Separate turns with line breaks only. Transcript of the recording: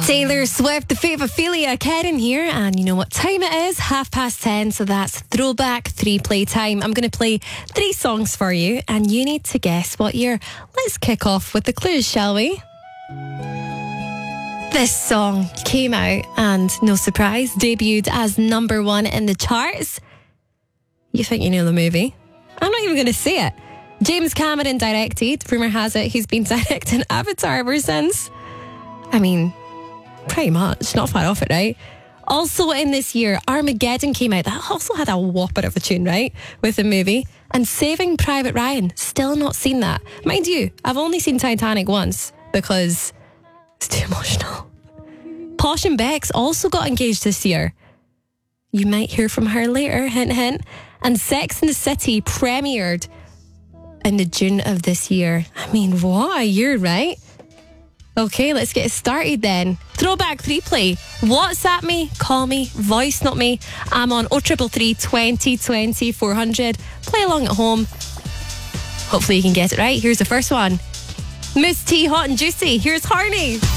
Taylor Swift, the fate of Ophelia, Karen here, and you know what time it is? 10:30, so that's Throwback 3 play time. I'm going to play 3 songs for you, and you need to guess what year. Let's kick off with the clues, shall we? This song came out and, no surprise, debuted as number 1 in the charts. You think you know the movie? I'm not even going to say it. James Cameron directed. Rumour has it he's been directing Avatar ever since. I mean, pretty much. Not far off it, right? Also in this year, Armageddon came out. That also had a whopper of a tune, right? With the movie. And Saving Private Ryan. Still not seen that. Mind you, I've only seen Titanic once because it's too emotional. Posh and Becks also got engaged this year. You might hear from her later, hint, hint. And Sex and the City premiered in the June of this year. I mean, what a year, right? Okay, let's get started then. Throwback 3 play. WhatsApp me, call me, voice note me. I'm on 0333 20 20 400. Play along at home. Hopefully you can get it right. Here's the first one. Miss T, Hot and Juicy. Here's Harney.